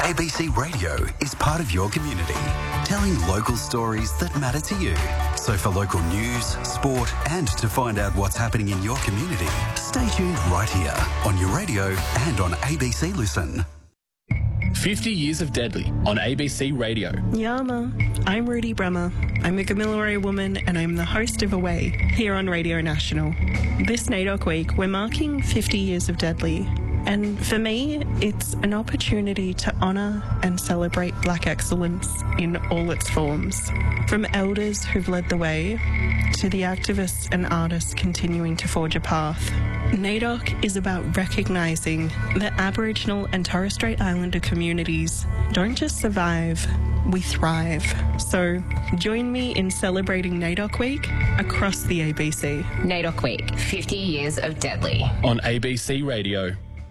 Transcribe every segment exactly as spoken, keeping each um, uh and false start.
A B C Radio is part of your community, telling local stories that matter to you. So for local news, sport and to find out what's happening in your community, stay tuned right here on your radio and on A B C Listen. fifty years of Deadly on A B C Radio. Yama, I'm Rudy Bremer. I'm a Gamilaroi woman and I'm the host of Away here on Radio National. This NAIDOC week, we're marking fifty years of Deadly. And for me, it's an opportunity to honour and celebrate Black excellence in all its forms. From elders who've led the way to the activists and artists continuing to forge a path. NAIDOC is about recognising that Aboriginal and Torres Strait Islander communities don't just survive, we thrive. So join me in celebrating NAIDOC Week across the A B C. NAIDOC Week, fifty years of Deadly. On A B C Radio.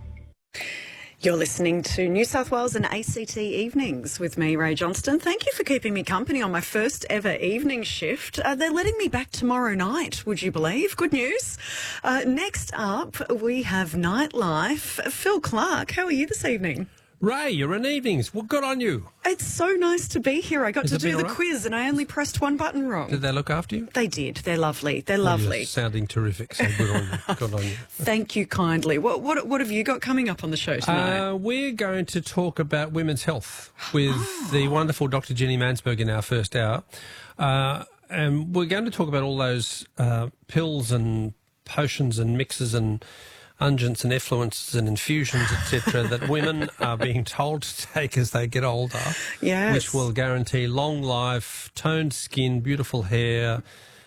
You're listening to New South Wales and A C T Evenings with me, Ray Johnston. Thank you for keeping me company on my first ever evening shift. Uh, they're letting me back tomorrow night, would you believe? Good news. Uh, next up, we have Nightlife. Phil Clark, how are you this evening? Ray, you're in evenings. Well, good on you. It's so nice to be here. I got Has to it do been the all right? quiz and I only pressed one button wrong. Did they look after you? They did. They're lovely. They're Oh, lovely. you're sounding terrific. So good on you. Good on you. Thank you kindly. What, what, what have you got coming up on the show tonight? Uh, we're going to talk about women's health with the wonderful Doctor Jenny Mansberg in our first hour. Uh, and we're going to talk about all those uh, pills and potions and mixes and unguents and effluents and infusions, et cetera, that women are being told to take as they get older, Yes. which will guarantee long life, toned skin, beautiful hair,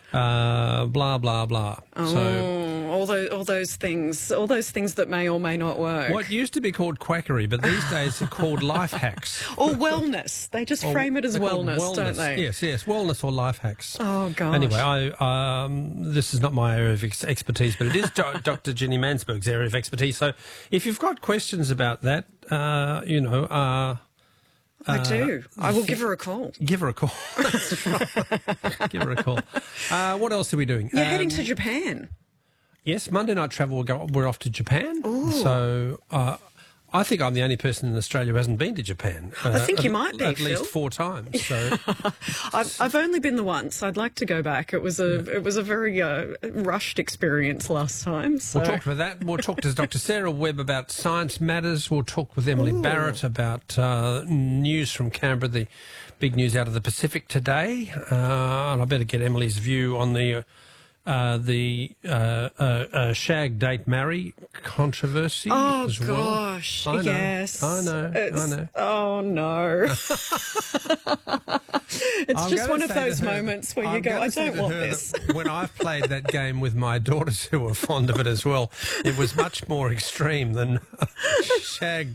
uh, blah, blah, blah. So Oh, all those, all those things, all those things that may or may not work. what used to be called quackery, but these days are called life hacks. Or wellness. They just Or frame it as they're called wellness, don't they? Yes, yes, wellness or life hacks. Oh, gosh. Anyway, I, um, this is not my area of ex- expertise, but it is do- Doctor Jenny Mansberg's area of expertise. So if you've got questions about that, uh, you know... Uh, I do. I will give her a call. Give her a call. That's right. Give her a call. Uh, what else are we doing? You're Um, heading to Japan. Yes, Monday Night Travel, we'll go, we're off to Japan. So uh, I think I'm the only person in Australia who hasn't been to Japan. Uh, I think you at- might be, At Phil. least four times. So I've, I've only been the once. I'd like to go back. It was a it was a very uh, rushed experience last time. So. we'll talk about that. We'll talk to Doctor Sarah Webb about Science Matters. We'll talk with Emily Ooh. Barrett about uh, news from Canberra, the big news out of the Pacific today. Uh, and I better get Emily's view on the... Uh, Uh, the uh, uh, uh, shag date marry controversy Oh, as well. gosh. I know, Yes. I know, It's- I know. Oh, no. It's I'm just gonna one of say to those her- moments where you I'm go, gonna I say don't to want her this. that when I've played that game with my daughters who were fond of it as well, it was much more extreme than shag